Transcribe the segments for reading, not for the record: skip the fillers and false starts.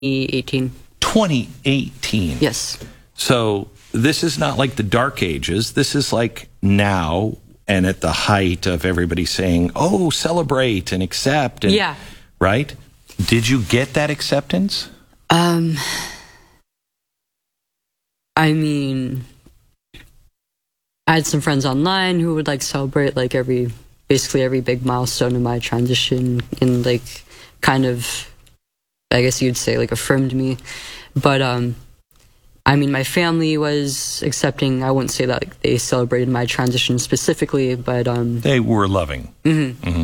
2018. 2018. Yes. So this is not like the dark ages. This is like now and at the height of everybody saying, oh, celebrate and accept. And, Yeah. Right? Did you get that acceptance? I mean, I had some friends online who would like celebrate like basically every big milestone in my transition and like kind of, I guess you'd say, like affirmed me. But I mean, my family was accepting. I wouldn't say that like, they celebrated my transition specifically, but they were loving. Mm-hmm. Mm-hmm.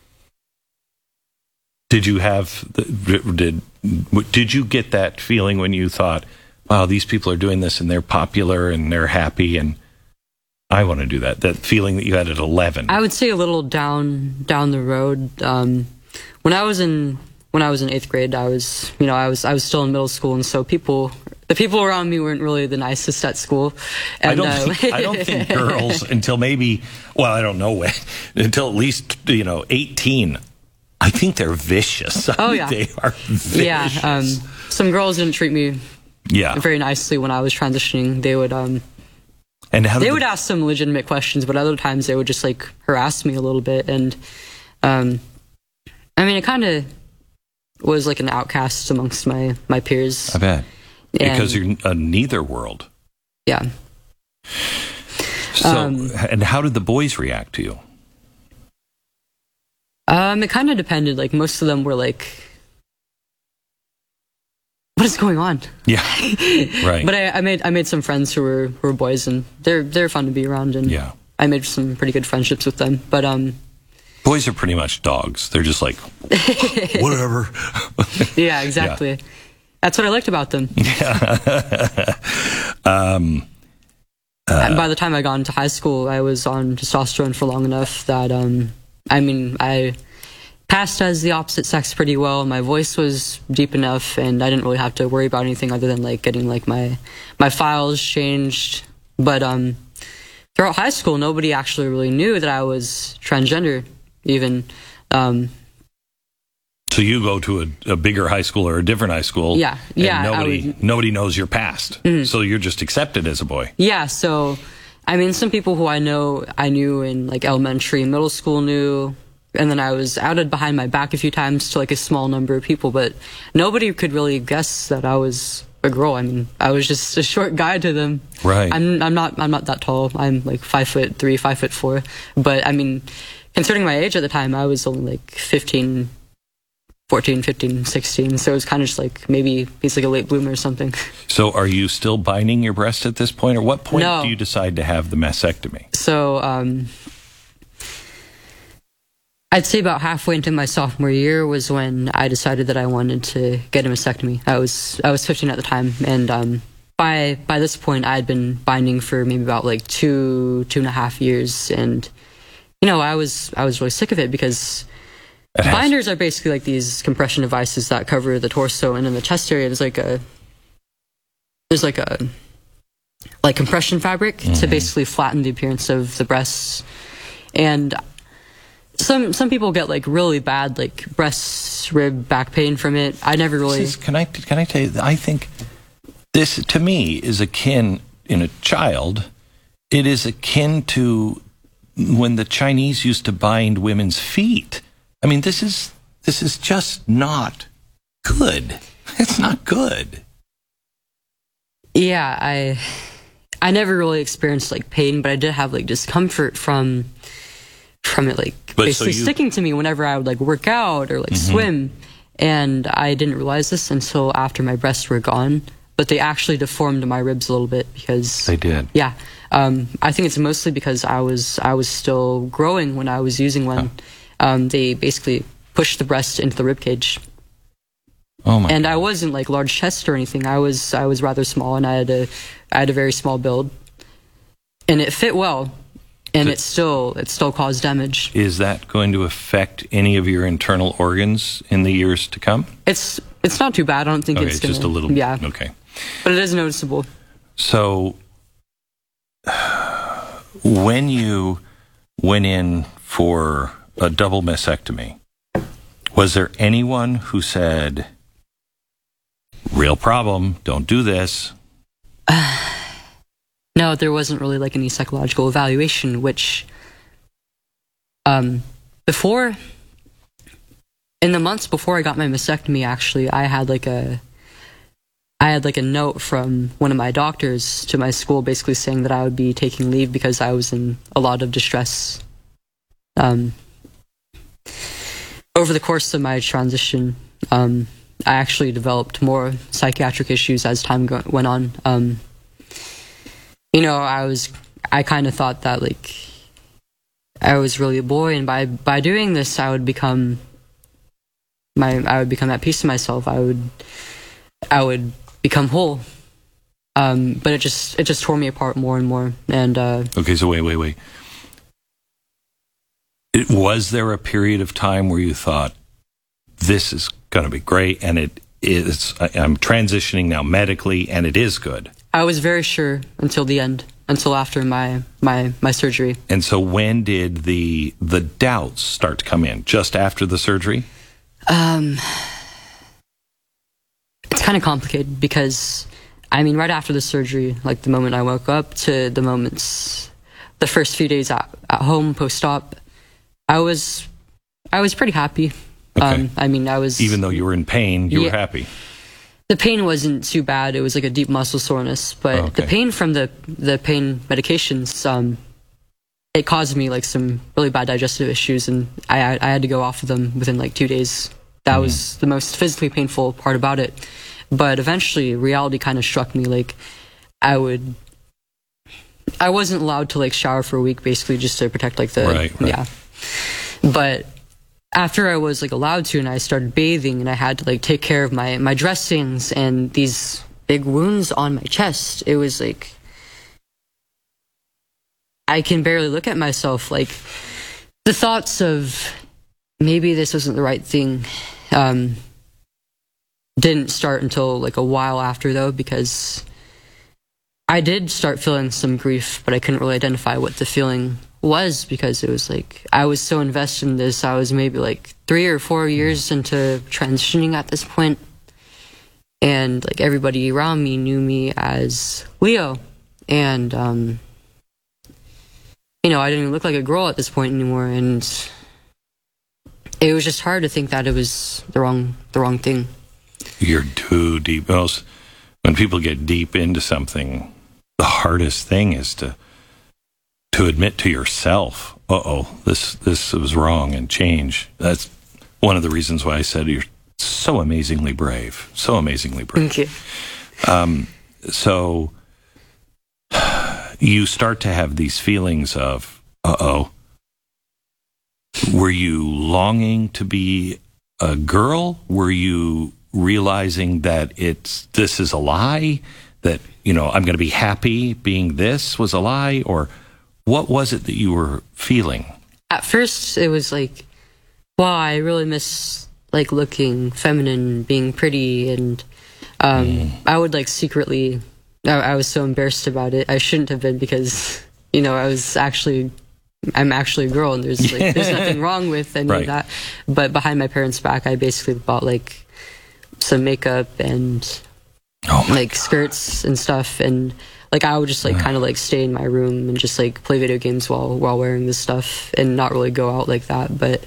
Did you have did you get that feeling when you thought, wow, these people are doing this and they're popular and they're happy and I want to do that? That feeling that you had at 11. I would say a little down the road. When I was in 8th grade, I was still in middle school, and so the people around me weren't really the nicest at school. And, I don't think girls until maybe, well, I don't know when, until at least 18. I think they're vicious. Oh yeah, they are vicious. Yeah, some girls didn't treat me very nicely when I was transitioning. They would they would ask some legitimate questions, but other times they would just like harass me a little bit. And I mean, it kind of was like an outcast amongst my peers. I bet. Because you're a neither world. Yeah. So, and how did the boys react to you? It kind of depended. Like most of them were like, "What is going on?" Yeah, right. But I made some friends who were boys, and they're fun to be around, and I made some pretty good friendships with them. But boys are pretty much dogs. They're just like whatever. Yeah, exactly. Yeah. That's what I liked about them. Yeah. And by the time I got into high school, I was on testosterone for long enough that I passed as the opposite sex pretty well. My voice was deep enough, and I didn't really have to worry about anything other than like getting like my files changed. But throughout high school, nobody actually really knew that I was transgender, even. So you go to a bigger high school or a different high school. Yeah. Nobody knows your past. Mm-hmm. So you're just accepted as a boy. Yeah. So, I mean, some people who I knew in like elementary and middle school knew, and then I was outed behind my back a few times to like a small number of people, but nobody could really guess that I was a girl. I mean, I was just a short guy to them. Right. I'm not that tall. I'm like 5'3", 5'4". But I mean, considering my age at the time, I was only like 14, 15, 16. So it was kind of just like maybe he's like a late bloomer or something. So are you still binding your breast at this point? Or what point do you decide to have the mastectomy? So I'd say about halfway into my sophomore year was when I decided that I wanted to get a mastectomy. I was 15 at the time. And by this point, I had been binding for maybe about like 2.5 years. And, I was really sick of it because binders are basically like these compression devices that cover the torso, and in the chest area there's like a compression fabric to basically flatten the appearance of the breasts. And some people get like really bad like breast, rib, back pain from it. I never really. Can I tell you? I think this to me is akin in a child. It is akin to when the Chinese used to bind women's feet. I mean, this is just not good. It's not good. Yeah, I never really experienced like pain, but I did have like discomfort from it, like basically sticking to me whenever I would like work out or like swim. And I didn't realize this until after my breasts were gone, but they actually deformed my ribs a little bit because they did. Yeah, I think it's mostly because I was still growing when I was using one. They basically pushed the breast into the rib cage. Oh my! And I wasn't like large chest or anything. I was rather small, and I had a very small build, and it fit well, and it still caused damage. Is that going to affect any of your internal organs in the years to come? It's not too bad. I don't think it's just a little. Yeah. Okay. But it is noticeable. So, when you went in for a double mastectomy, was there anyone who said, real problem. Don't do this. No, there wasn't really like any psychological evaluation, which before, in the months before I got my mastectomy, actually, I had like a note from one of my doctors to my school basically saying that I would be taking leave because I was in a lot of distress. Over the course of my transition, I actually developed more psychiatric issues as time went on. I kind of thought that like I was really a boy, and by doing this, I would become at peace with myself. I would become whole. But it just tore me apart more and more. And okay, so wait. Was there a period of time where you thought, this is going to be great, and it is, I'm transitioning now medically, and it is good? I was very sure until the end, until after my surgery. And so when did the doubts start to come in? Just after the surgery? It's kind of complicated because, I mean, right after the surgery, like the moment I woke up to the first few days at home post-op, I was pretty happy. Okay. I was... Even though you were in pain, you were happy? The pain wasn't too bad. It was like a deep muscle soreness. But the pain from the pain medications, it caused me like some really bad digestive issues, and I had to go off of them within like 2 days. That was the most physically painful part about it. But eventually, reality kind of struck me. Like, I wasn't allowed to like shower for a week, basically, just to protect like the right. Yeah. But after I was like allowed to, and I started bathing, and I had to like take care of my dressings and these big wounds on my chest, it was like I can barely look at myself. Like, the thoughts of maybe this wasn't the right thing didn't start until like a while after, though, because I did start feeling some grief, but I couldn't really identify what the feeling was, because it was like I was so invested in this. I was maybe like 3 or 4 years into transitioning at this point, and like everybody around me knew me as Leo, and I didn't even look like a girl at this point anymore, and it was just hard to think that it was the wrong thing. You're too deep. When people get deep into something, the hardest thing is to admit to yourself, this was wrong, and change. That's one of the reasons why I said you're so amazingly brave. So amazingly brave. Thank you. So you start to have these feelings of, were you longing to be a girl? Were you realizing that this is a lie? That, I'm going to be happy being this was a lie? Or what was it that you were feeling? At first, it was like, wow, I really miss like looking feminine, being pretty, and I would like secretly, I was so embarrassed about it. I shouldn't have been, because I'm actually a girl, and there's nothing wrong with any of that. But behind my parents' back, I basically bought like some makeup and skirts and stuff, and like I would just like kind of like stay in my room and just like play video games while wearing this stuff, and not really go out like that. But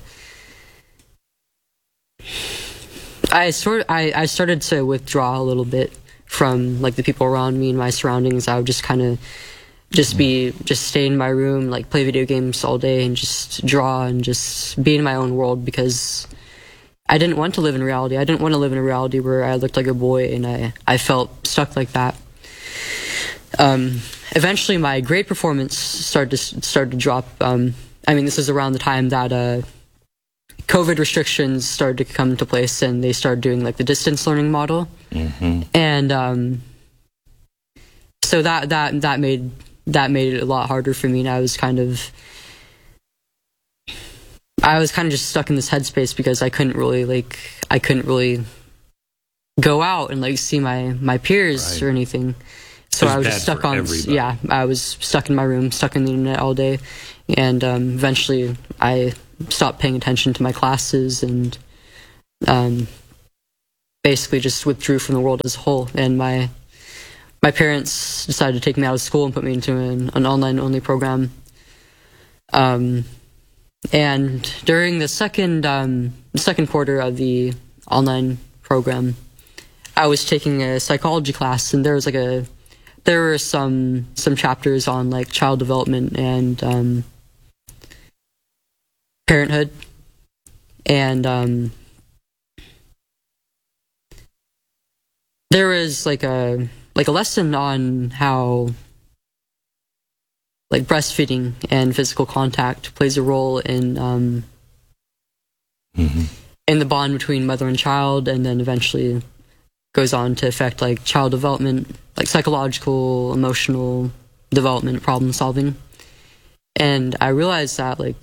I started to withdraw a little bit from like the people around me and my surroundings. I would just kind of just stay in my room, like play video games all day, and just draw and just be in my own world, because I didn't want to live in reality. I didn't want to live in a reality where I looked like a boy, and I felt stuck like that. Eventually, my grade performance started to drop. This is around the time that COVID restrictions started to come into place, and they started doing like the distance learning model, and so that made it a lot harder for me, and I was kind of just stuck in this headspace, because I couldn't really go out and like see my peers or anything. So I was just stuck on everybody. I was stuck in my room, stuck in the internet all day, and eventually I stopped paying attention to my classes, and basically just withdrew from the world as a whole. And my parents decided to take me out of school and put me into an online-only program. And during the second quarter of the online program, I was taking a psychology class, and there were some chapters on like child development and parenthood, and there was like a lesson on how like breastfeeding and physical contact plays a role in in the bond between mother and child, and then eventually goes on to affect like child development, like psychological, emotional development, problem solving. And I realized that like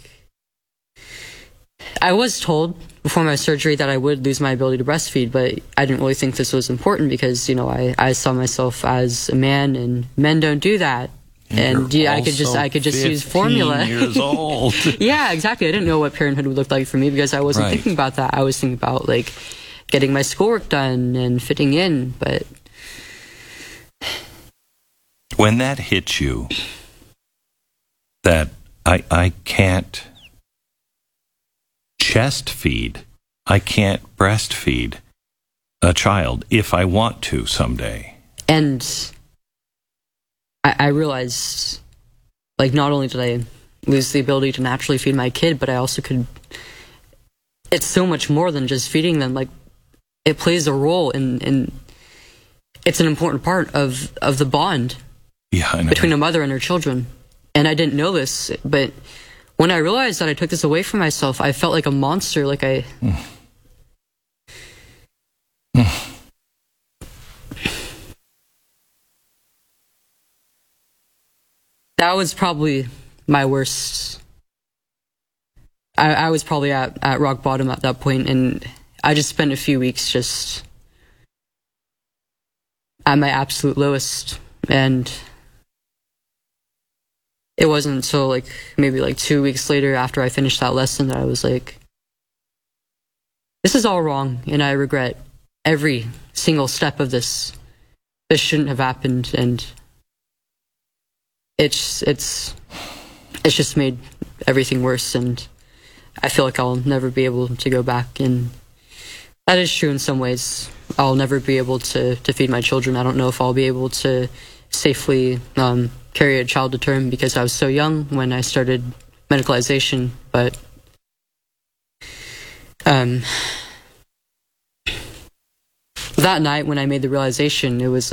I was told before my surgery that I would lose my ability to breastfeed, but I didn't really think this was important because, you know, I saw myself as a man, and men don't do that. And yeah, I could just use formula. Years old. Yeah, exactly. I didn't know what parenthood would look like for me because I wasn't Right. thinking about that. I was thinking about like getting my schoolwork done and fitting in. But When that hits you, that I can't chest feed, I can't breastfeed a child if I want to someday. and I realized, like, not only did I lose the ability to naturally feed my kid, but I also could. It's so much more than just feeding them. Like, it plays a role in it's an important part of the bond Yeah, I know. between a mother and her children. And I didn't know this, but when I realized that I took this away from myself, I felt like a monster. Like that was probably my worst. I was probably at rock bottom at that point, and I just spent a few weeks just at my absolute lowest. And it wasn't until like maybe like 2 weeks later after I finished that lesson that I was like, this is all wrong, and I regret every single step of this. This shouldn't have happened, and it's just made everything worse, and I feel like I'll never be able to go back. And that is true in some ways. I'll never be able to feed my children. I don't know if I'll be able to safely carry a child to term because I was so young when I started medicalization. But that night when I made the realization, it was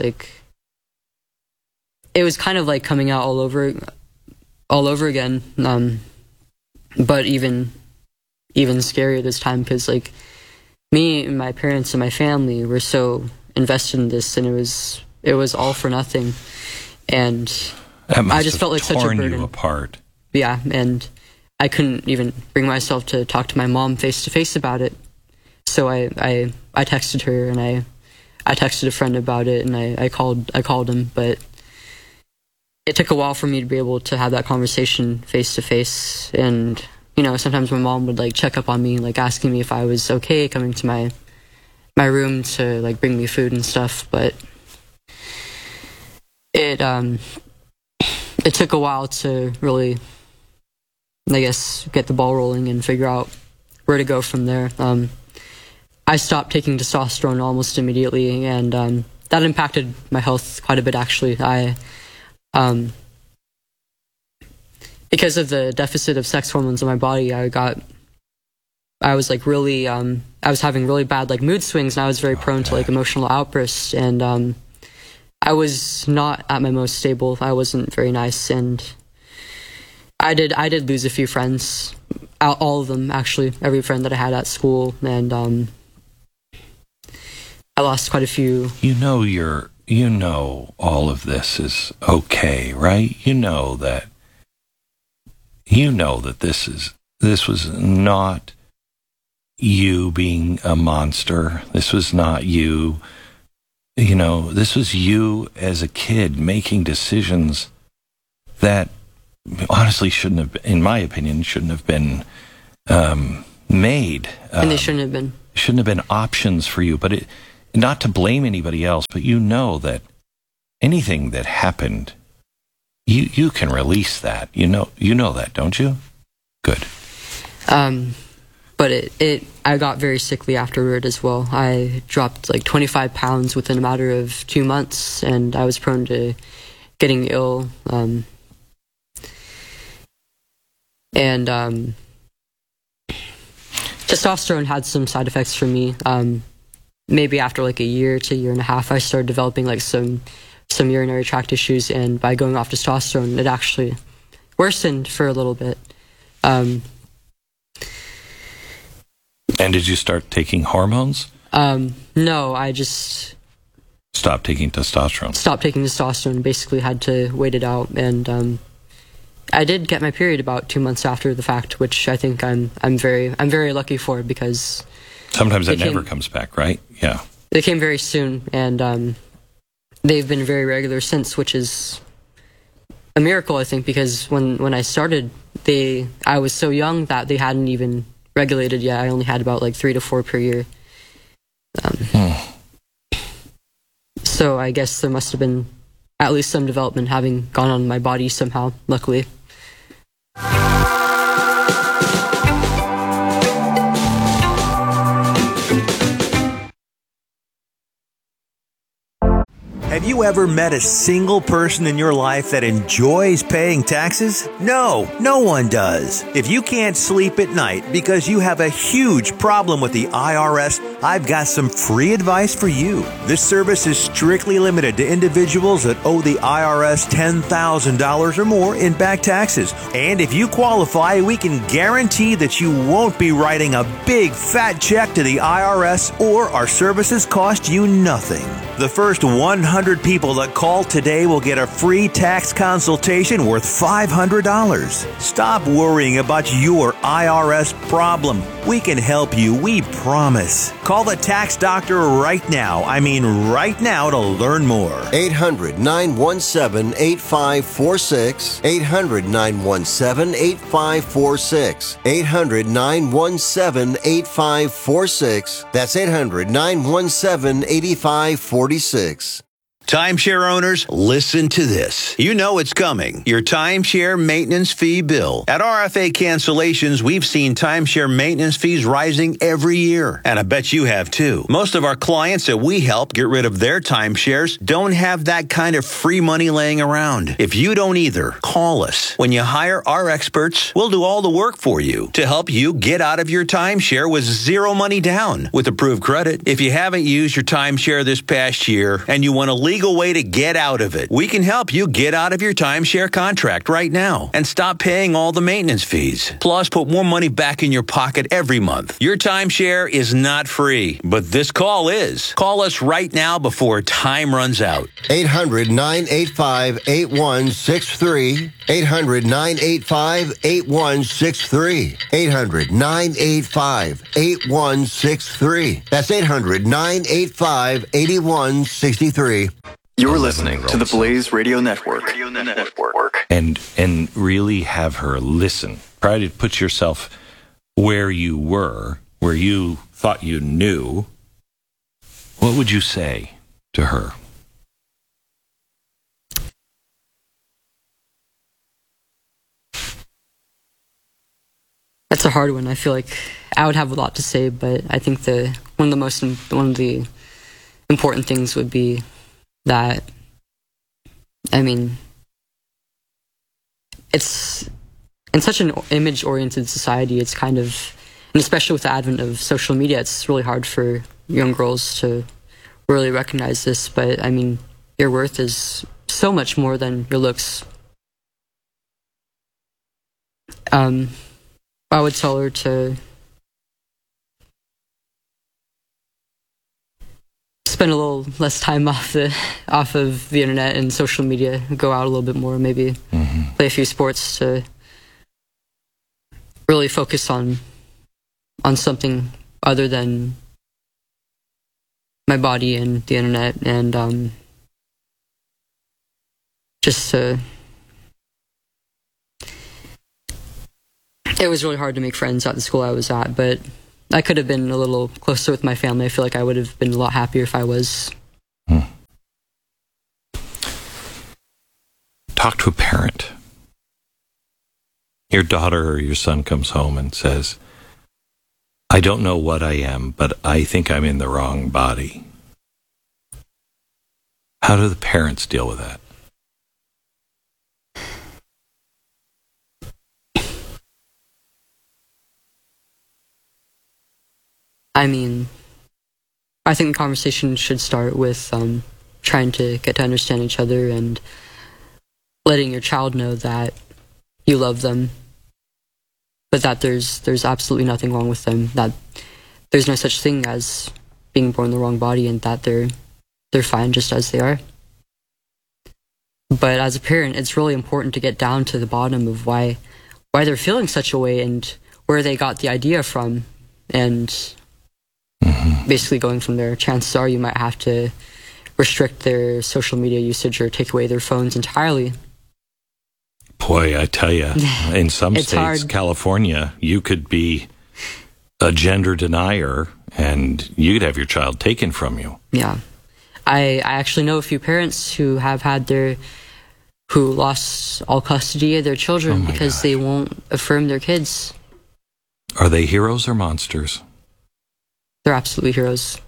kind of like coming out all over again. But even scarier this time, because like me and my parents and my family were so invested in this, and it was all for nothing. And That must I just have felt like such a torn burden. you apart. Yeah, and I couldn't even bring myself to talk to my mom face to face about it. So I texted her, and I texted a friend about it, and I called him, but it took a while for me to be able to have that conversation face to face. And you know, sometimes my mom would like check up on me, like asking me if I was okay, coming to my room to like bring me food and stuff. But it took a while to really, I guess, get the ball rolling and figure out where to go from there. I stopped taking testosterone almost immediately, and that impacted my health quite a bit, actually. Because of the deficit of sex hormones in my body, I was having really bad like mood swings, and I was very prone to like emotional outbursts, and I was not at my most stable. I wasn't very nice, and I did lose a few friends, all of them actually, every friend that I had at school, and I lost quite a few. You know all of this is okay, right? You know that this was not you being a monster. This was not you. You know, this was you as a kid making decisions that honestly shouldn't have, in my opinion, shouldn't have been made. And they shouldn't have been. Shouldn't have been options for you. But not to blame anybody else, but you know that anything that happened, you can release that. You know that, don't you? Good. But I got very sickly afterward as well. I dropped like 25 pounds within a matter of 2 months, and I was prone to getting ill. Testosterone had some side effects for me. Maybe after like a year to a year and a half, I started developing like some urinary tract issues, and by going off testosterone, it actually worsened for a little bit. And did you start taking hormones? No, I just stopped taking testosterone. Stopped taking testosterone. Basically, had to wait it out, and I did get my period about 2 months after the fact, which I think I'm very lucky for, because sometimes it never comes back, right? Yeah, they came very soon, and they've been very regular since, which is a miracle, I think, because when I started, I was so young that they hadn't even regulated yet. I only had about like 3 to 4 per year. So I guess there must have been at least some development having gone on in my body somehow, luckily. Have you ever met a single person in your life that enjoys paying taxes? No, no one does. If you can't sleep at night because you have a huge problem with the IRS, I've got some free advice for you. This service is strictly limited to individuals that owe the IRS $10,000 or more in back taxes. And if you qualify, we can guarantee that you won't be writing a big fat check to the IRS, or our services cost you nothing. The first 100 people that call today will get a free tax consultation worth $500. Stop worrying about your IRS problem. We can help you, we promise. Call the tax doctor right now. I mean right now, to learn more. 800-917-8546. 800-917-8546. 800-917-8546. That's 800-917-8546. Timeshare owners, listen to this. You know it's coming. Your timeshare maintenance fee bill. At RFA Cancellations, we've seen timeshare maintenance fees rising every year. And I bet you have too. Most of our clients that we help get rid of their timeshares don't have that kind of free money laying around. If you don't either, call us. When you hire our experts, we'll do all the work for you to help you get out of your timeshare with zero money down with approved credit. If you haven't used your timeshare this past year and you want to legal way to get out of it, we can help you get out of your timeshare contract right now and stop paying all the maintenance fees. Plus, put more money back in your pocket every month. Your timeshare is not free, but this call is. Call us right now before time runs out. 800-985-8163. 800-985-8163. 800-985-8163. That's 800-985-8163. You're listening to the Blaze Radio Network. And really have her listen. Try to put yourself where you were, where you thought you knew. What would you say to her? That's a hard one. I feel like I would have a lot to say, but I think one of the important things would be that, I mean, it's in such an image-oriented society, it's kind of, and especially with the advent of social media, it's really hard for young girls to really recognize this. But I mean, your worth is so much more than your looks. I would tell her to spend a little less time off of the internet and social media, go out a little bit more, maybe play a few sports, to really focus on something other than my body and the internet, and just to... It was really hard to make friends at the school I was at, but I could have been a little closer with my family. I feel like I would have been a lot happier if I was. Talk to a parent. Your daughter or your son comes home and says, I don't know what I am, but I think I'm in the wrong body. How do the parents deal with that? I mean, I think the conversation should start with trying to get to understand each other and letting your child know that you love them, but that there's absolutely nothing wrong with them, that there's no such thing as being born in the wrong body, and that they're fine just as they are. But as a parent, it's really important to get down to the bottom of why they're feeling such a way and where they got the idea from, and basically going from there. Chances are you might have to restrict their social media usage or take away their phones entirely. Boy, I tell you, in some states, hard. California, you could be a gender denier and you'd have your child taken from you. Yeah. I actually know a few parents who lost all custody of their children because they won't affirm their kids. Are they heroes or monsters? They're absolutely heroes.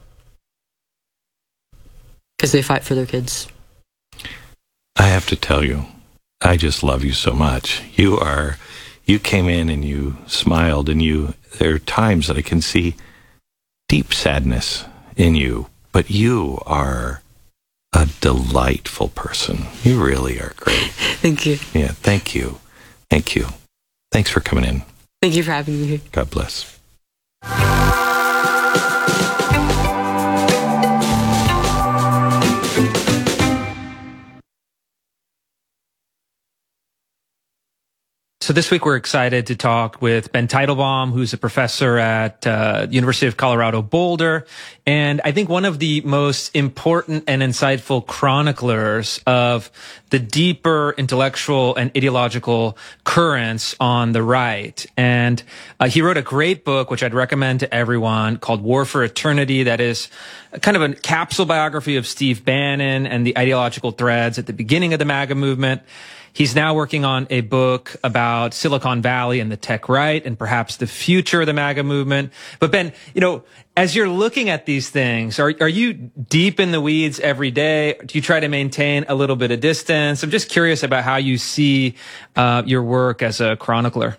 Because they fight for their kids. I have to tell you, I just love you so much. You came in and you smiled, and there are times that I can see deep sadness in you, but you are a delightful person. You really are great. Thank you. Yeah, thank you. Thank you. Thanks for coming in. Thank you for having me here. God bless. So this week we're excited to talk with Ben Teitelbaum, who's a professor at University of Colorado Boulder, and I think one of the most important and insightful chroniclers of the deeper intellectual and ideological currents on the right. And he wrote a great book, which I'd recommend to everyone, called War for Eternity, that is kind of a capsule biography of Steve Bannon and the ideological threads at the beginning of the MAGA movement. He's now working on a book about Silicon Valley and the tech right and perhaps the future of the MAGA movement. But Ben, as you're looking at these things, are you deep in the weeds every day? Do you try to maintain a little bit of distance? I'm just curious about how you see your work as a chronicler.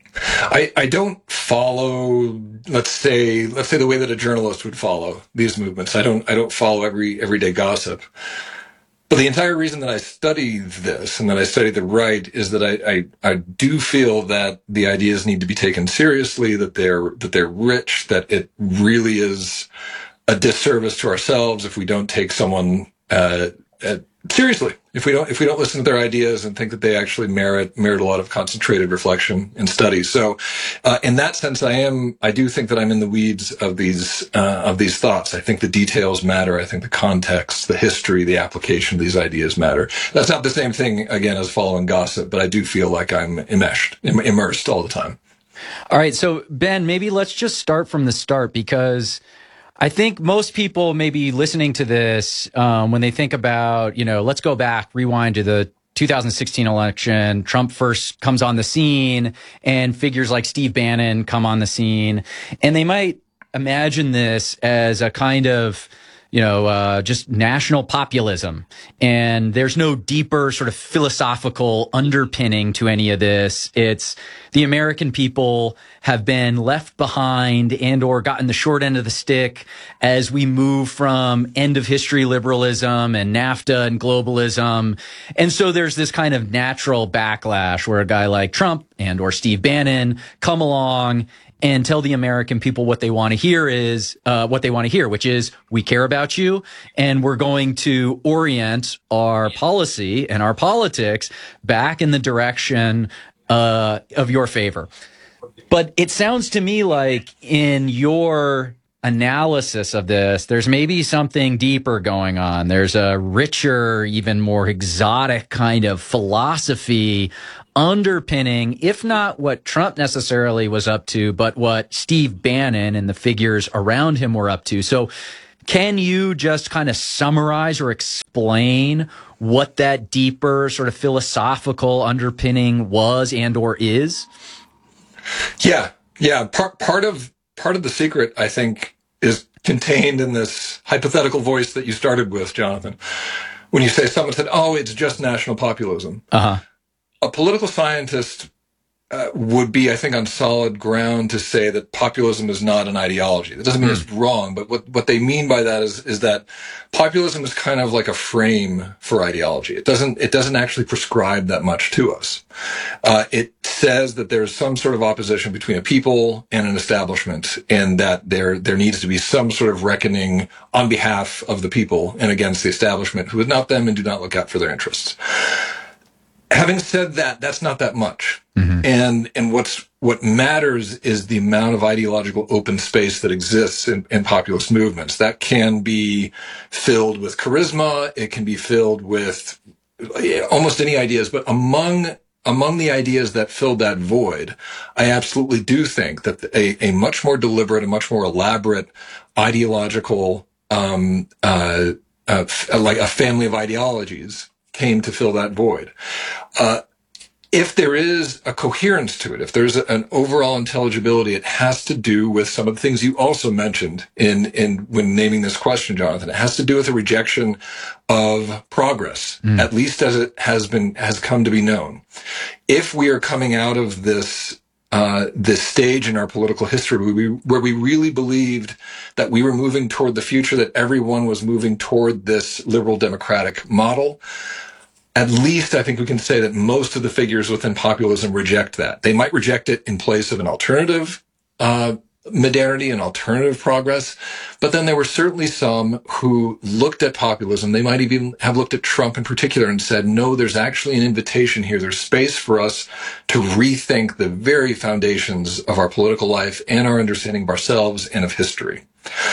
I don't follow, let's say the way that a journalist would follow these movements. I don't follow everyday gossip. But the entire reason that I study this and that I study the right is that I do feel that the ideas need to be taken seriously, that they're rich, that it really is a disservice to ourselves if we don't take someone seriously. If we don't listen to their ideas and think that they actually merit a lot of concentrated reflection and study. So, in that sense, I do think that I'm in the weeds of these thoughts. I think the details matter. I think the context, the history, the application of these ideas matter. That's not the same thing, again, as following gossip, but I do feel like I'm immersed all the time. All right. So, Ben, maybe let's just start from the start, because I think most people may be listening to this when they think about, let's go back, rewind to the 2016 election. Trump first comes on the scene and figures like Steve Bannon come on the scene. And they might imagine this as a kind of, just national populism. And there's no deeper sort of philosophical underpinning to any of this. It's the American people have been left behind and or gotten the short end of the stick as we move from end of history liberalism and NAFTA and globalism. And so there's this kind of natural backlash where a guy like Trump and or Steve Bannon come along and tell the American people what they want to hear is which is, we care about you, and we're going to orient our policy and our politics back in the direction of your favor. But it sounds to me like in your analysis of this, there's maybe something deeper going on. There's a richer, even more exotic kind of philosophy underpinning, if not what Trump necessarily was up to, but what Steve Bannon and the figures around him were up to. So can you just kind of summarize or explain what that deeper sort of philosophical underpinning was and or is? Yeah. Part of the secret, I think, is contained in this hypothetical voice that you started with, Jonathan. When you say someone said, "Oh, it's just national populism." A political scientist would be, I think, on solid ground to say that populism is not an ideology. That doesn't mean it's wrong, but what they mean by that is that populism is kind of like a frame for ideology. It doesn't actually prescribe that much to us. It says that there's some sort of opposition between a people and an establishment, and that there needs to be some sort of reckoning on behalf of the people and against the establishment who is not them and do not look out for their interests. Having said that, that's not that much. And what matters is the amount of ideological open space that exists in populist movements. That can be filled with charisma. It can be filled with almost any ideas. But among the ideas that filled that void, I absolutely do think that a much more deliberate, a much more elaborate ideological, like a family of ideologies came to fill that void. If there is a coherence to it, if there's an overall intelligibility, it has to do with some of the things you also mentioned in when naming this question, Jonathan. It has to do with a rejection of progress, at least as it has come to be known. If we are coming out of this stage in our political history where we really believed that we were moving toward the future, that everyone was moving toward this liberal democratic model, at least I think we can say that most of the figures within populism reject that. They might reject it in place of an alternative modernity, an alternative progress, but then there were certainly some who looked at populism. They might even have looked at Trump in particular and said, no, there's actually an invitation here. There's space for us to rethink the very foundations of our political life and our understanding of ourselves and of history.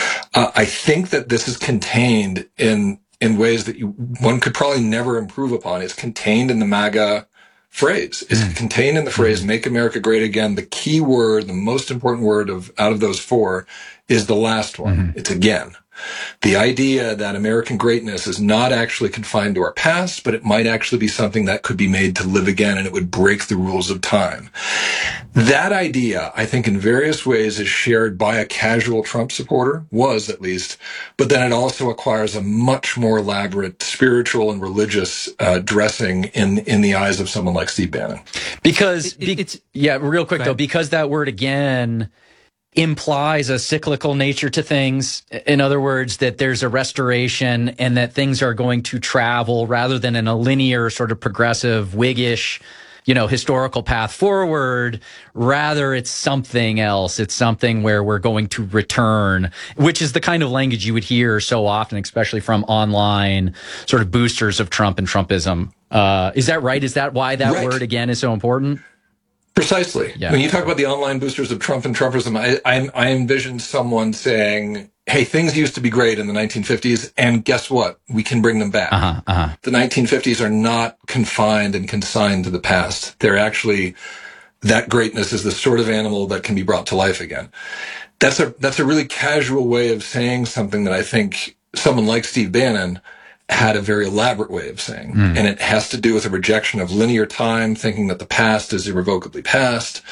I think that this is contained in ways that one could probably never improve upon. It's contained in the MAGA phrase. It's contained in the phrase, "Make America Great Again." The key word, the most important word out of those four is the last one. It's again. The idea that American greatness is not actually confined to our past, but it might actually be something that could be made to live again, and it would break the rules of time. That idea, I think, in various ways is shared by a casual Trump supporter, was at least, but then it also acquires a much more elaborate spiritual and religious dressing in the eyes of someone like Steve Bannon. Because, real quick though, because that word again implies a cyclical nature to things. In other words, that there's a restoration and that things are going to travel rather than in a linear sort of progressive Whiggish, historical path forward. Rather, it's something else. It's something where we're going to return, which is the kind of language you would hear so often, especially from online sort of boosters of Trump and Trumpism. Is that right? Is that why that word again is so important? Precisely. Yeah. When you talk about the online boosters of Trump and Trumpism, I envision someone saying, hey, things used to be great in the 1950s, and guess what? We can bring them back. The 1950s are not confined and consigned to the past. They're actually, that greatness is the sort of animal that can be brought to life again. That's a really casual way of saying something that I think someone like Steve Bannon had a very elaborate way of saying. And it has to do with a rejection of linear time, thinking that the past is irrevocably past,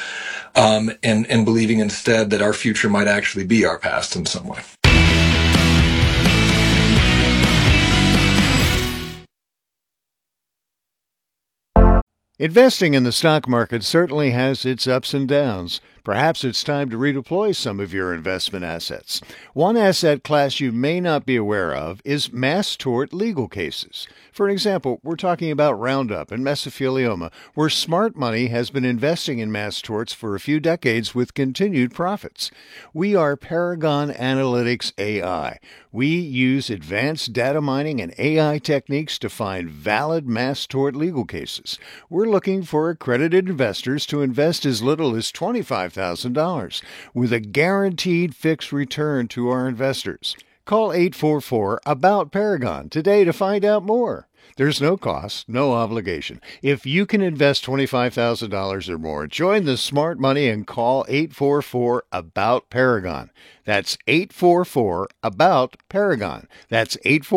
and believing instead that our future might actually be our past in some way. Investing in the stock market certainly has its ups and downs. Perhaps it's time to redeploy some of your investment assets. One asset class you may not be aware of is mass tort legal cases. For example, we're talking about Roundup and mesothelioma, where smart money has been investing in mass torts for a few decades with continued profits. We are Paragon Analytics AI. We use advanced data mining and AI techniques to find valid mass tort legal cases. We're looking for accredited investors to invest as little as $25 $25,000 with a guaranteed fixed return to our investors. Call 844-ABOUT-PARAGON today to find out more. There's no cost, no obligation. If you can invest $25,000 or more, join the smart money and call 844-ABOUT-PARAGON. That's 844-ABOUT-PARAGON. That's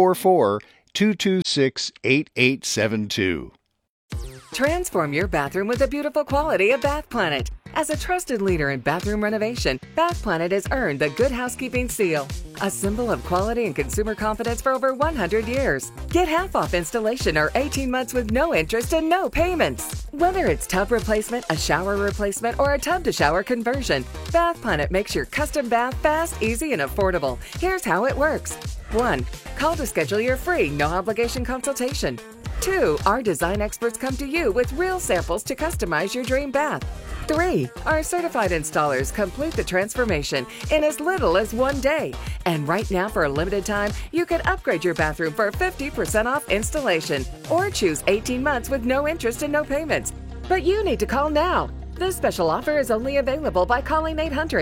844-226-8872. Transform your bathroom with the beautiful quality of Bath Planet. As a trusted leader in bathroom renovation, Bath Planet has earned the Good Housekeeping seal, a symbol of quality and consumer confidence for over 100 years. Get half off installation or 18 months with no interest and no payments. Whether it's tub replacement, a shower replacement, or a tub-to-shower conversion, Bath Planet makes your custom bath fast, easy, and affordable. Here's how it works. 1. Call to schedule your free, no-obligation consultation. 2. Our design experts come to you with real samples to customize your dream bath. 3. Our certified installers complete the transformation in as little as 1 day. And right now, for a limited time, you can upgrade your bathroom for 50% off installation or choose 18 months with no interest and no payments. But you need to call now. This special offer is only available by calling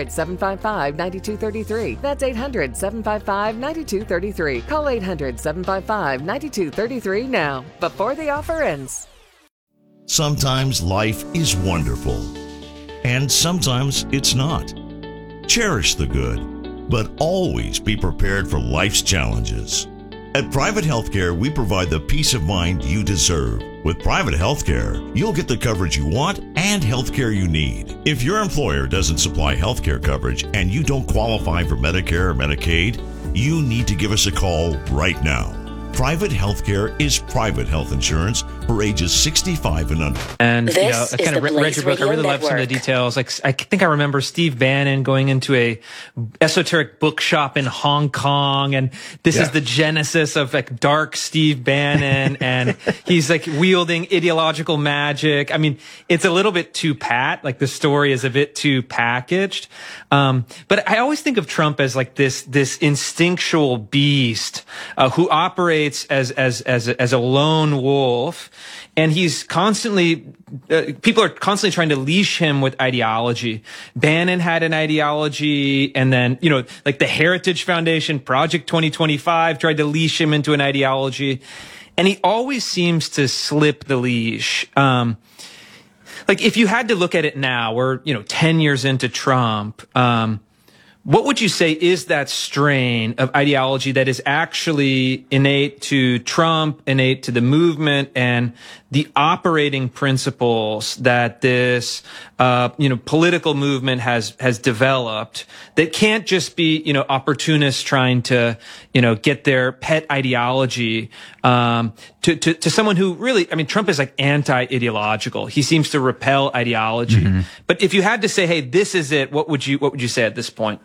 800-755-9233. That's 800-755-9233. Call 800-755-9233 now, before the offer ends. Sometimes life is wonderful, and sometimes it's not. Cherish the good, but always be prepared for life's challenges. At Private Healthcare, we provide the peace of mind you deserve. With Private Healthcare, you'll get the coverage you want and healthcare you need. If your employer doesn't supply healthcare coverage and you don't qualify for Medicare or Medicaid, you need to give us a call right now. Private Healthcare is private health insurance for ages 65 and under. And I kind of read your book. I really love some of the details. Like, I think I remember Steve Bannon going into a esoteric bookshop in Hong Kong, and this is the genesis of like dark Steve Bannon, and he's like wielding ideological magic. I mean, it's a little bit too pat. Like the story is a bit too packaged. But I always think of Trump as like this instinctual beast who operates as a lone wolf. And he's constantly, people are constantly trying to leash him with ideology. Bannon had an ideology, and then, like the Heritage Foundation, Project 2025 tried to leash him into an ideology. And he always seems to slip the leash. Like if you had to look at it now, we're, 10 years into Trump, what would you say is that strain of ideology that is actually innate to Trump, innate to the movement, and the operating principles that this, political movement has developed that can't just be, opportunists trying to, get their pet ideology, to someone who really, Trump is like anti-ideological. He seems to repel ideology. Mm-hmm. But if you had to say, hey, this is it, what would you say at this point?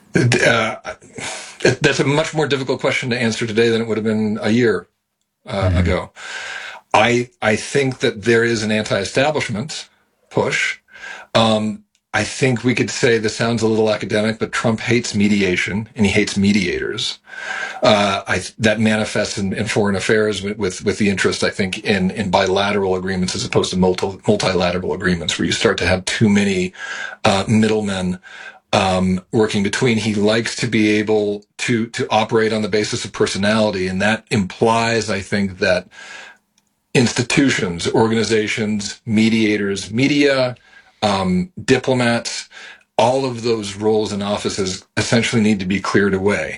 That's a much more difficult question to answer today than it would have been a year ago. I think that there is an anti-establishment push. I think we could say this sounds a little academic, but Trump hates mediation and he hates mediators. That manifests in foreign affairs with the interest, I think, in bilateral agreements as opposed to multilateral agreements, where you start to have too many middlemen working between. He likes to be able to operate on the basis of personality, and that implies, I think, that institutions, organizations, mediators, media, diplomats, all of those roles and offices essentially need to be cleared away.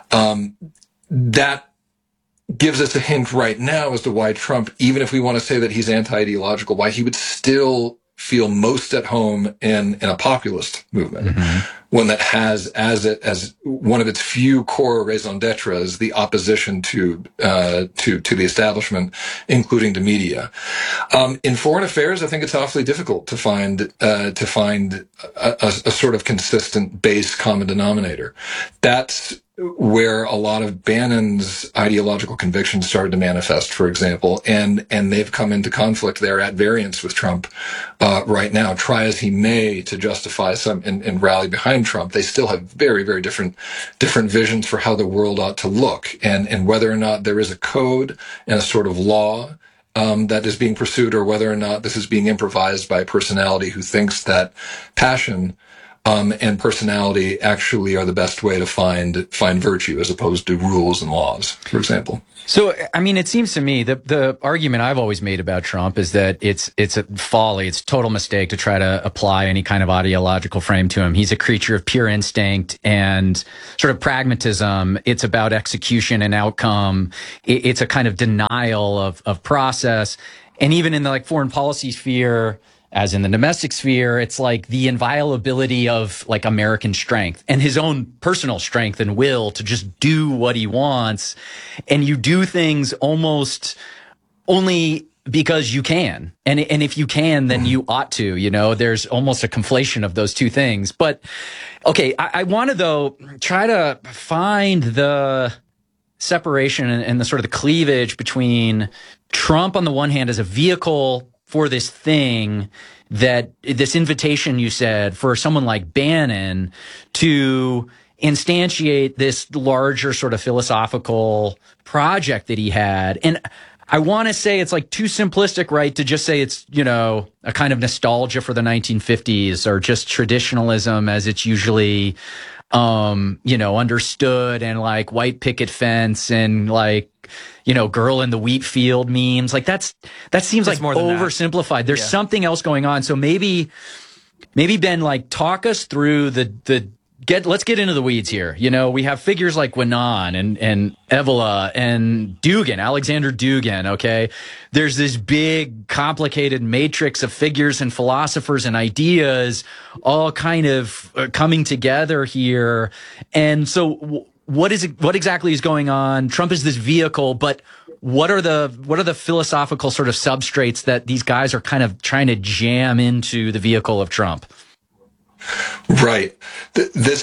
That gives us a hint right now as to why Trump, even if we want to say that he's anti-ideological, why he would still feel most at home in a populist movement, one that has as one of its few core raison d'etres the opposition to the establishment, including the media. In foreign affairs, I think it's awfully difficult to find a sort of consistent base common denominator. That's where a lot of Bannon's ideological convictions started to manifest, for example, and they've come into conflict. They're at variance with Trump right now. Try as he may to justify some and rally behind Trump, they still have very, very different visions for how the world ought to look, and whether or not there is a code and a sort of law that is being pursued, or whether or not this is being improvised by a personality who thinks that passion and personality actually are the best way to find virtue, as opposed to rules and laws, for example. So, I mean, it seems to me the argument I've always made about Trump is that it's a folly, it's a total mistake to try to apply any kind of ideological frame to him. He's a creature of pure instinct and sort of pragmatism. It's about execution and outcome. It's a kind of denial of process. And even in the like foreign policy sphere, as in the domestic sphere, it's like the inviolability of like American strength and his own personal strength and will to just do what he wants. And you do things almost only because you can. And if you can, then you ought to, you know, there's almost a conflation of those two things. But okay, I want to though try to find the separation and the sort of the cleavage between Trump on the one hand as a vehicle for this thing, that this invitation you said for someone like Bannon to instantiate this larger sort of philosophical project that he had. And I want to say it's like too simplistic, right, to just say it's, you know, a kind of nostalgia for the 1950s or just traditionalism as it's usually, you know, understood, and like white picket fence and like, you know, girl in the wheat field memes. Like that seems like more oversimplified. There's something else going on. So maybe Ben, like talk us through let's get into the weeds here. You know, we have figures like Guinan and Evola and Dugin, Alexander Dugin. Okay. There's this big complicated matrix of figures and philosophers and ideas all kind of coming together here. And so what exactly is going on? Trump is this vehicle, but what are the philosophical sort of substrates that these guys are kind of trying to jam into the vehicle of Trump? Right. You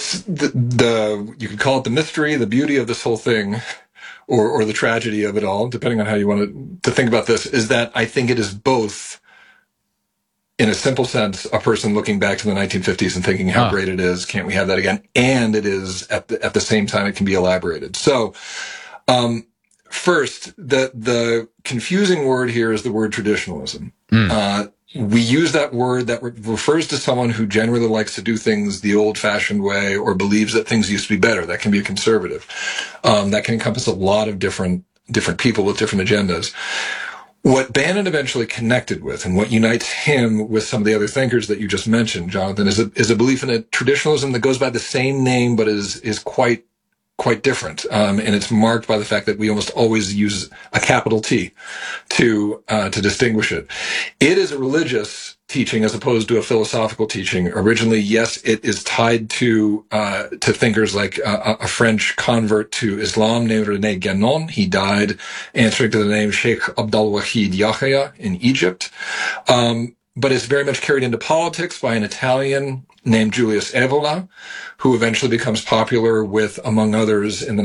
could call it the mystery, the beauty of this whole thing, or the tragedy of it all, depending on how you want to think about this, is that I think it is both, in a simple sense, a person looking back to the 1950s and thinking how great it is, can't we have that again? And it is, at the same time, it can be elaborated. So, first, the confusing word here is the word traditionalism. We use that word that refers to someone who generally likes to do things the old-fashioned way or believes that things used to be better. That can be a conservative. That can encompass a lot of different people with different agendas. What Bannon eventually connected with, and what unites him with some of the other thinkers that you just mentioned, Jonathan, is a belief in a traditionalism that goes by the same name but is quite different, and it's marked by the fact that we almost always use a capital T to distinguish it. It is a religious teaching as opposed to a philosophical teaching. Originally, yes, it is tied to thinkers like a French convert to Islam named René Guénon. He died answering to the name Sheikh Abdul-Wahid Yahya in Egypt. But it's very much carried into politics by an Italian named Julius Evola, who eventually becomes popular with, among others, in the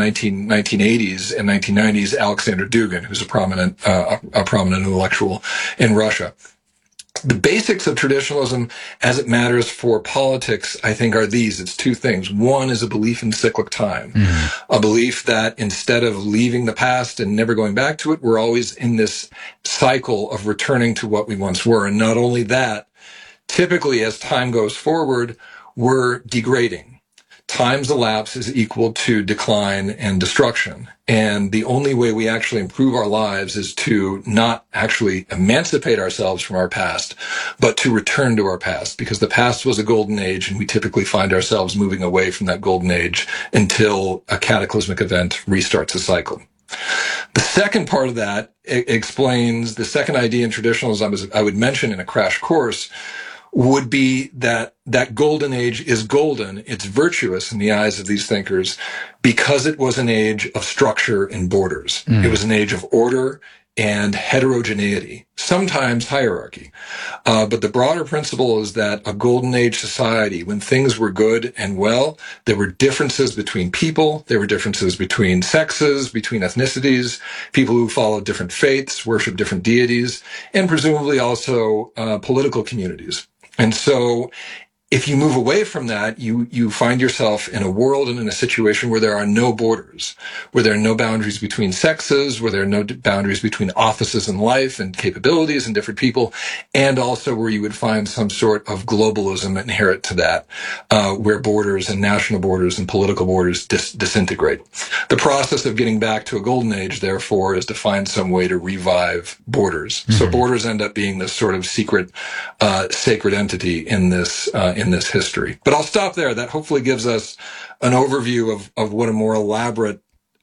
1980s and 1990s, Alexander Dugin, who's a prominent intellectual in Russia. The basics of traditionalism as it matters for politics, I think, are these. It's two things. One is a belief in cyclic time, a belief that instead of leaving the past and never going back to it, we're always in this cycle of returning to what we once were. And not only that, typically as time goes forward, we're degrading. Time's elapse is equal to decline and destruction. And the only way we actually improve our lives is to not actually emancipate ourselves from our past, but to return to our past, because the past was a golden age, and we typically find ourselves moving away from that golden age until a cataclysmic event restarts the cycle. The second part of that explains the second idea in traditionalism, as I would mention in a crash course, would be that golden age is golden. It's virtuous in the eyes of these thinkers because it was an age of structure and borders. It was an age of order and heterogeneity, sometimes hierarchy. But the broader principle is that a golden age society, when things were good and well, there were differences between people, there were differences between sexes, between ethnicities, people who followed different faiths, worshiped different deities, and presumably also political communities. And so if you move away from that, you find yourself in a world and in a situation where there are no borders, where there are no boundaries between sexes, where there are no boundaries between offices in life and capabilities and different people, and also where you would find some sort of globalism inherent to that, where borders and national borders and political borders disintegrate. The process of getting back to a golden age, therefore, is to find some way to revive borders. Mm-hmm. So borders end up being this sort of secret, sacred entity in this history. But I'll stop there. That hopefully gives us an overview of what a more elaborate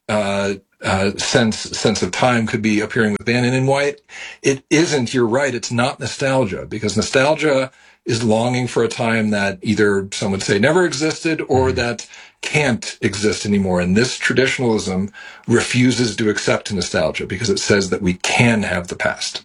sense of time could be appearing with Bannon, and why it isn't. You're right. It's not nostalgia, because nostalgia is longing for a time that either some would say never existed or that can't exist anymore. And this traditionalism refuses to accept nostalgia because it says that we can have the past.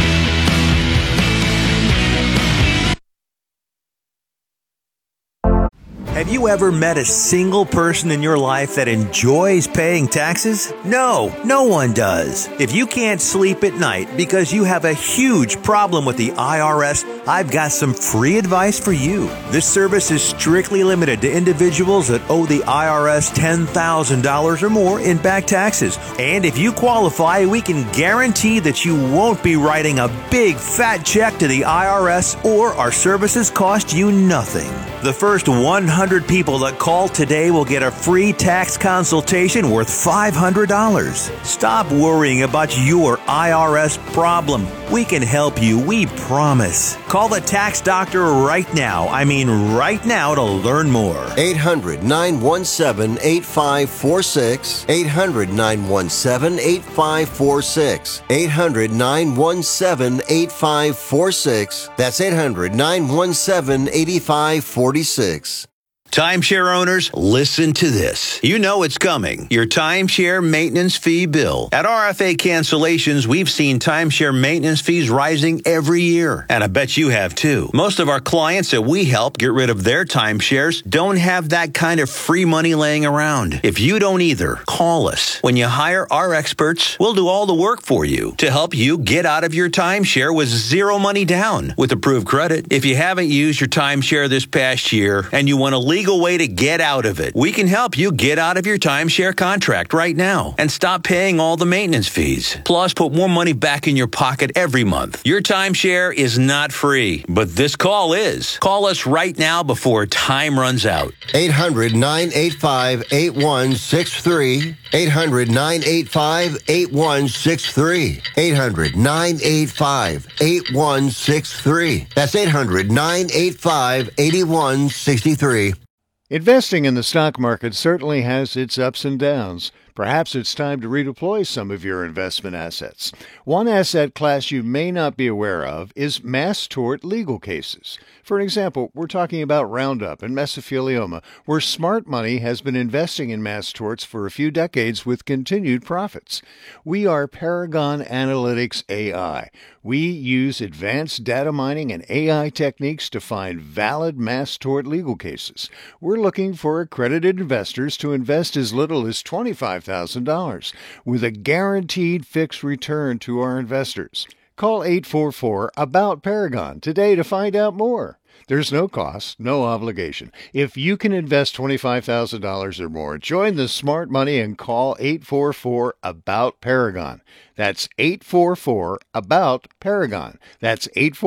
Have you ever met a single person in your life that enjoys paying taxes? No, no one does. If you can't sleep at night because you have a huge problem with the IRS, I've got some free advice for you. This service is strictly limited to individuals that owe the IRS $10,000 or more in back taxes. And if you qualify, we can guarantee that you won't be writing a big fat check to the IRS, or our services cost you nothing. The first 100 people that call today will get a free tax consultation worth $500. Stop worrying about your IRS problem. We can help you, we promise. Call the tax doctor right now. I mean right now, to learn more. 800-917-8546. 800-917-8546. 800-917-8546. That's 800-917-8546. Timeshare owners, listen to this. You know it's coming. Your timeshare maintenance fee bill. At RFA Cancellations, we've seen timeshare maintenance fees rising every year. And I bet you have too. Most of our clients that we help get rid of their timeshares don't have that kind of free money laying around. If you don't either, call us. When you hire our experts, we'll do all the work for you to help you get out of your timeshare with zero money down with approved credit. If you haven't used your timeshare this past year and you want to leave way to get out of it, we can help you get out of your timeshare contract right now and stop paying all the maintenance fees. Plus, put more money back in your pocket every month. Your timeshare is not free, but this call is. Call us right now before time runs out. 800-985-8163. 800-985-8163. 800-985-8163. That's 800-985-8163. Investing in the stock market certainly has its ups and downs. Perhaps it's time to redeploy some of your investment assets. One asset class you may not be aware of is mass tort legal cases. For example, we're talking about Roundup and mesothelioma, where smart money has been investing in mass torts for a few decades with continued profits. We are Paragon Analytics AI. We use advanced data mining and AI techniques to find valid mass tort legal cases. We're looking for accredited investors to invest as little as $25,000 with a guaranteed fixed return to our investors. Call 844-ABOUT-PARAGON today to find out more. There's no cost, no obligation. If you can invest $25,000 or more, join the smart money and call 844-ABOUT-PARAGON. That's 844-ABOUT-PARAGON. That's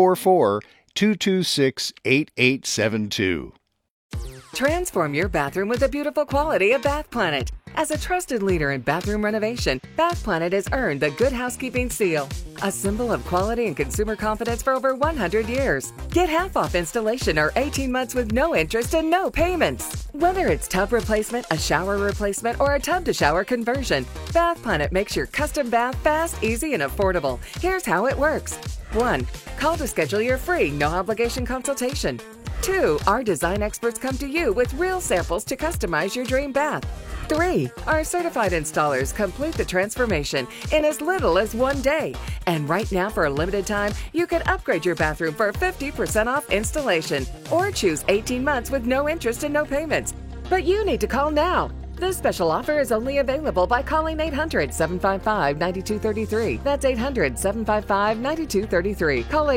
844-226-8872. Transform your bathroom with the beautiful quality of Bath Planet. As a trusted leader in bathroom renovation, Bath Planet has earned the Good Housekeeping Seal, a symbol of quality and consumer confidence for over 100 years. Get half off installation or 18 months with no interest and no payments. Whether it's tub replacement, a shower replacement, or a tub-to-shower conversion, Bath Planet makes your custom bath fast, easy, and affordable. Here's how it works. 1. Call to schedule your free, no-obligation consultation. 2. Our design experts come to you with real samples to customize your dream bath. 3. Our certified installers complete the transformation in as little as 1 day. And right now, for a limited time, you can upgrade your bathroom for 50% off installation or choose 18 months with no interest and no payments. But you need to call now. This special offer is only available by calling 800-755-9233. That's 800-755-9233. Call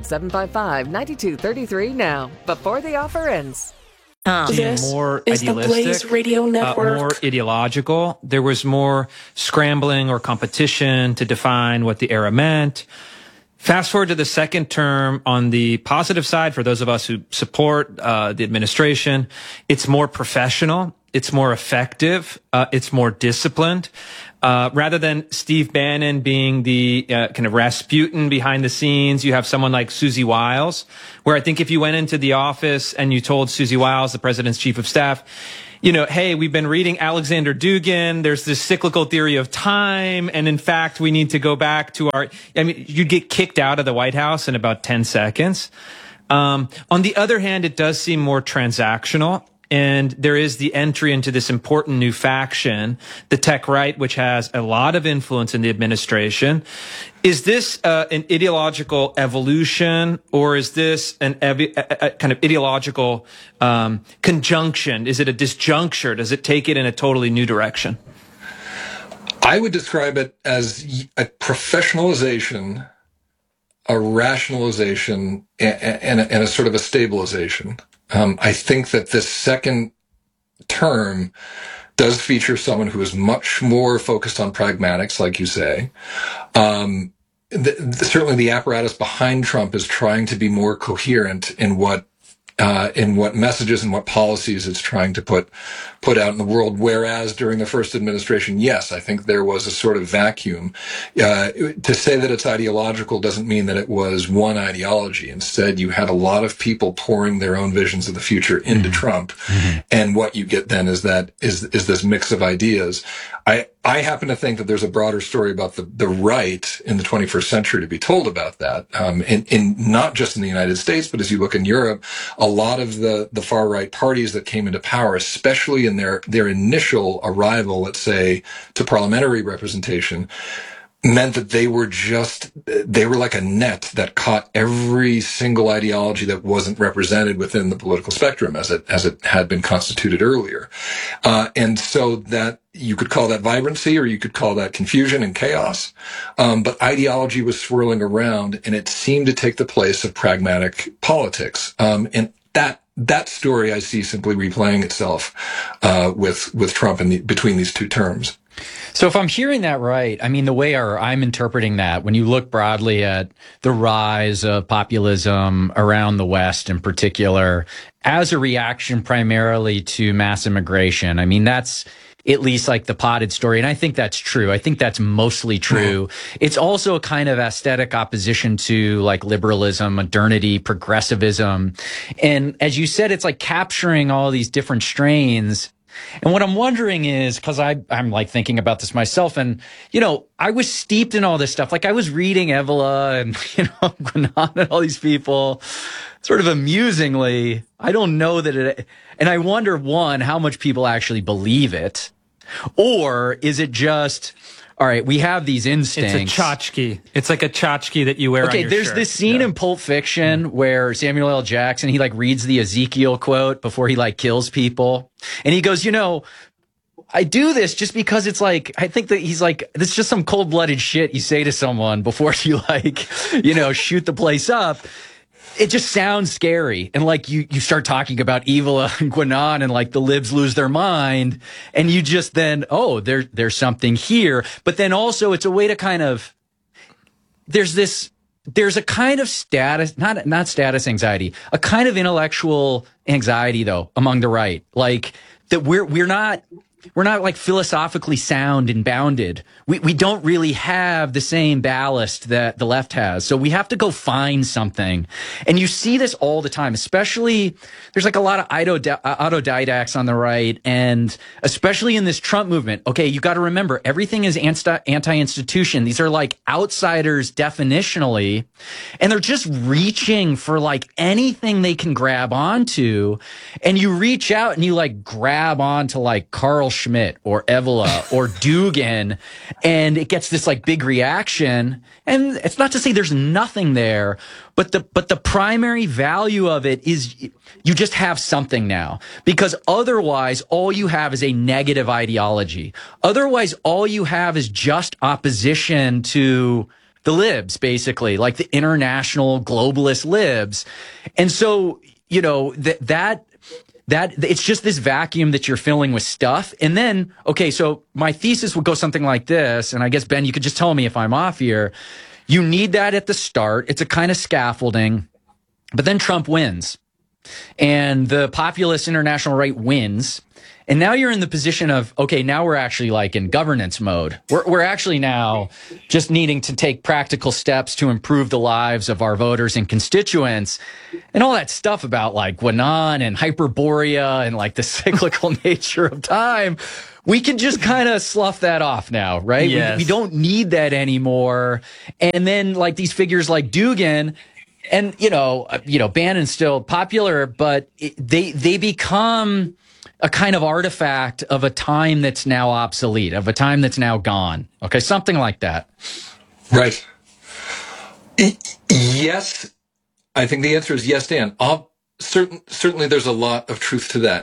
800-755-9233 now, before the offer ends. This more is idealistic, the Blaze Radio Network. More ideological. There was more scrambling or competition to define what the era meant. Fast forward to the second term, on the positive side, for those of us who support the administration, it's more professional, it's more effective, it's more disciplined. Rather than Steve Bannon being the kind of Rasputin behind the scenes, you have someone like Susie Wiles, where I think if you went into the office and you told Susie Wiles, the president's chief of staff, you know, hey, we've been reading Alexander Dugin. There's this cyclical theory of time. And in fact, we need to go back to you'd get kicked out of the White House in about 10 seconds. On the other hand, it does seem more transactional. And there is the entry into this important new faction, the tech right, which has a lot of influence in the administration. Is this an ideological evolution, or is this a kind of ideological conjunction? Is it a disjuncture? Does it take it in a totally new direction? I would describe it as a professionalization, a rationalization, and a sort of a stabilization. I think that this second term does feature someone who is much more focused on pragmatics, like you say. Certainly the apparatus behind Trump is trying to be more coherent in what messages and what policies it's trying to put out in the world. Whereas during the first administration, yes, I think there was a sort of vacuum. To say that it's ideological doesn't mean that it was one ideology. Instead, you had a lot of people pouring their own visions of the future into Trump. And what you get then is this mix of ideas. I happen to think that there's a broader story about the right in the 21st century to be told about that. In not just in the United States, but as you look in Europe, a lot of the far right parties that came into power, especially in their initial arrival, let's say, to parliamentary representation, meant that they were like a net that caught every single ideology that wasn't represented within the political spectrum as it had been constituted earlier. And so that you could call that vibrancy, or you could call that confusion and chaos. But ideology was swirling around, and it seemed to take the place of pragmatic politics. And that story I see simply replaying itself with Trump between these two terms. So if I'm hearing that right, I mean, the way I'm interpreting that, when you look broadly at the rise of populism around the West in particular, as a reaction primarily to mass immigration, I mean, that's at least like the potted story. And I think that's true. I think that's mostly true. It's also a kind of aesthetic opposition to like liberalism, modernity, progressivism. And as you said, it's like capturing all these different strains. And what I'm wondering is, because I'm like thinking about this myself, and, you know, I was steeped in all this stuff. Like I was reading Evola and, you know, Guinan and all these people sort of amusingly. I don't know that and I wonder, one, how much people actually believe it, or is it just, all right, we have these instincts. It's a tchotchke. It's like a tchotchke that you wear on your there's shirt. this scene in Pulp Fiction where Samuel L. Jackson, he like reads the Ezekiel quote before he like kills people. And he goes, you know, I do this just because it's like, I think that he's like, this is just some cold-blooded shit you say to someone before you like, you know, shoot the place up. It just sounds scary. And like you start talking about Evola and Guinan and like the libs lose their mind. And you just then, oh, there's something here. But then also it's a way to kind of, there's a kind of status, not status anxiety, a kind of intellectual anxiety though among the right. Like that we're not like philosophically sound and bounded. We don't really have the same ballast that the left has. So we have to go find something. And you see this all the time, especially there's like a lot of autodidacts on the right. And especially in this Trump movement. Okay. You got to remember everything is anti-institution. These are like outsiders definitionally. And they're just reaching for like anything they can grab onto. And you reach out and you like grab onto like Carl Carl Schmitt or Evola or Dugan, and it gets this like big reaction. And it's not to say there's nothing there, but the primary value of it is you just have something now, because otherwise all you have is a negative ideology. Otherwise all you have is just opposition to the libs, basically, like the international globalist libs. And so, you know, that it's just this vacuum that you're filling with stuff. And then, okay, so my thesis would go something like this. And I guess, Ben, you could just tell me if I'm off here. You need that at the start. It's a kind of scaffolding, but then Trump wins and the populist international right wins. And now you're in the position of, okay, now we're actually like in governance mode. We're actually now just needing to take practical steps to improve the lives of our voters and constituents, and all that stuff about like Guanan and Hyperborea and like the cyclical nature of time. We can just kind of slough that off now, right? Yes. We don't need that anymore. And then like these figures like Dugan, and you know, Bannon's still popular, but they become a kind of artifact of a time that's now obsolete, of a time that's now gone. Okay, something like that. Right. Yes, I think the answer is yes, Dan. Certainly there's a lot of truth to that.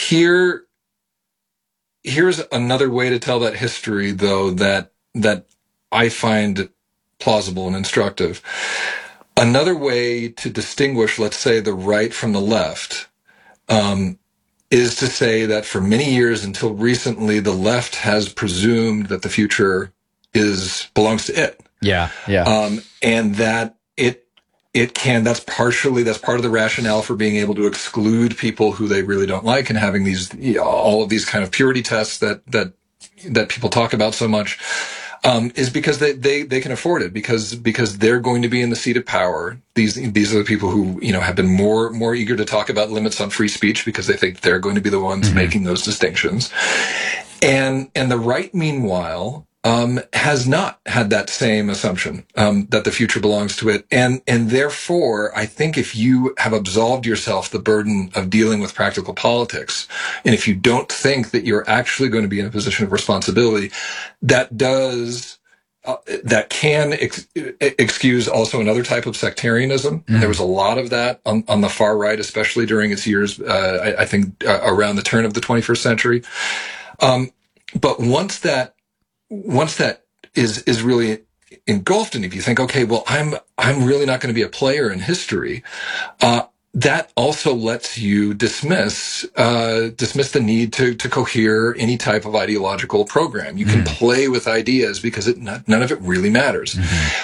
Here's another way to tell that history, though, that I find plausible and instructive. Another way to distinguish, let's say, the right from the left, is to say that for many years until recently, the left has presumed that the future belongs to it. Yeah. And that that's part of the rationale for being able to exclude people who they really don't like and having these, all of these kind of purity tests that people talk about so much. Is because they can afford it, because they're going to be in the seat of power. These are the people who, have been more eager to talk about limits on free speech because they think they're going to be the ones making those distinctions. And the right, meanwhile, has not had that same assumption, that the future belongs to it. And therefore, I think if you have absolved yourself the burden of dealing with practical politics, and if you don't think that you're actually going to be in a position of responsibility, that can excuse also another type of sectarianism. And there was a lot of that on the far right, especially during its years, I think, around the turn of the 21st century. But once that is really engulfed, and if you think, okay, well, I'm really not going to be a player in history, that also lets you dismiss the need to cohere any type of ideological program. You can play with ideas because none of it really matters.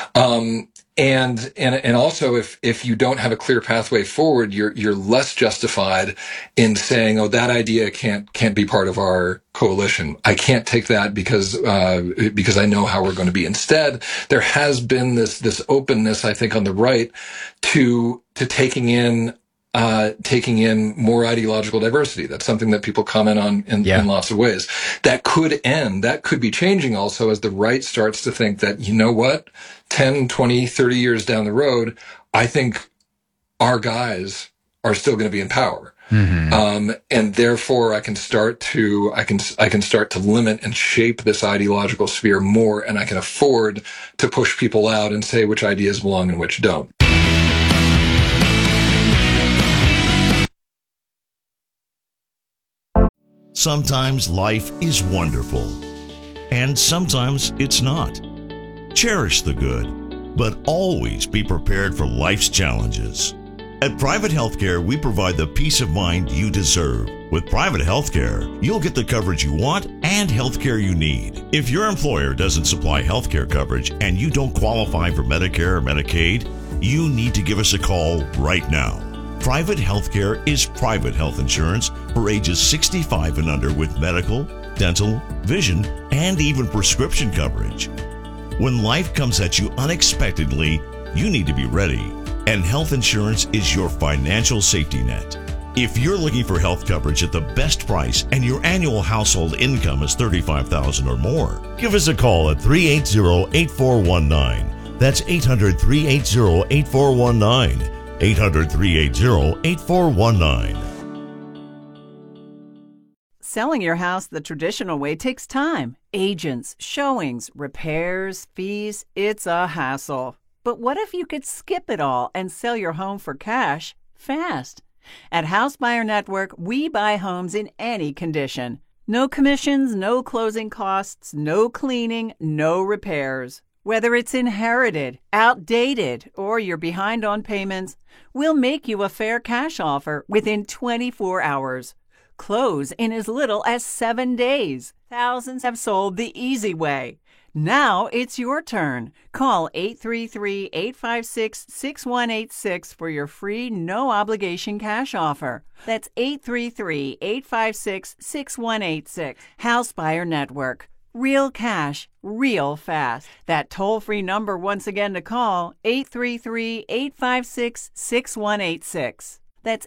And also if you don't have a clear pathway forward, you're less justified in saying, oh, that idea can't be part of our coalition. I can't take that because I know how we're going to be. Instead, there has been this openness, I think, on the right to taking in more ideological diversity. That's something that people comment on in lots of ways. That could be changing also as the right starts to think that, you know what, 10, 20, 30 years down the road, I think our guys are still going to be in power. And therefore I can start to limit and shape this ideological sphere more, and I can afford to push people out and say which ideas belong and which don't. Sometimes life is wonderful, and sometimes it's not. Cherish the good, but always be prepared for life's challenges. At Private Healthcare, we provide the peace of mind you deserve. With Private Healthcare, you'll get the coverage you want and healthcare you need. If your employer doesn't supply healthcare coverage and you don't qualify for Medicare or Medicaid, you need to give us a call right now. Private Healthcare is private health insurance for ages 65 and under with medical, dental, vision, and even prescription coverage. When life comes at you unexpectedly, you need to be ready, and health insurance is your financial safety net. If you're looking for health coverage at the best price and your annual household income is $35,000 or more, give us a call at 380-8419. That's 800-380-8419. 800-380-8419. Selling your house the traditional way takes time. Agents, showings, repairs, fees. It's a hassle. But what if you could skip it all and sell your home for cash fast? At House Buyer Network, we buy homes in any condition. No commissions, no closing costs, no cleaning, no repairs. Whether it's inherited, outdated, or you're behind on payments, we'll make you a fair cash offer within 24 hours. Close in as little as 7 days. Thousands have sold the easy way. Now it's your turn. Call 833-856-6186 for your free, no-obligation cash offer. That's 833-856-6186. House Buyer Network. Real cash, real fast. That toll-free number once again to call, 833-856-6186. That's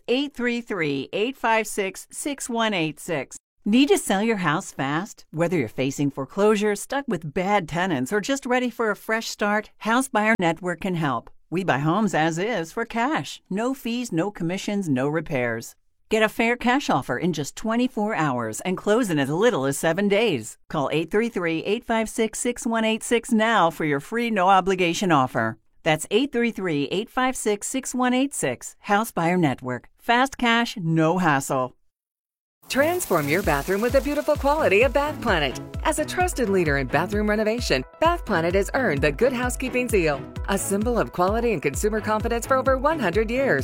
833-856-6186. Need to sell your house fast? Whether you're facing foreclosure, stuck with bad tenants, or just ready for a fresh start, House Buyer Network can help. We buy homes as is for cash. No fees, no commissions, no repairs. Get a fair cash offer in just 24 hours and close in as little as 7 days. Call 833-856-6186 now for your free no-obligation offer. That's 833-856-6186. House Buyer Network. Fast cash, no hassle. Transform your bathroom with the beautiful quality of Bath Planet. As a trusted leader in bathroom renovation, Bath Planet has earned the Good Housekeeping seal, a symbol of quality and consumer confidence for over 100 years.